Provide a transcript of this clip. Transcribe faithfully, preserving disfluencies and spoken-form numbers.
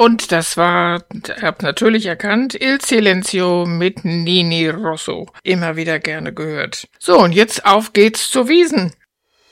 Und das war, ihr habt natürlich erkannt, Il Silenzio mit Nini Rosso. Immer wieder gerne gehört. So, und jetzt auf geht's zur Wiesn.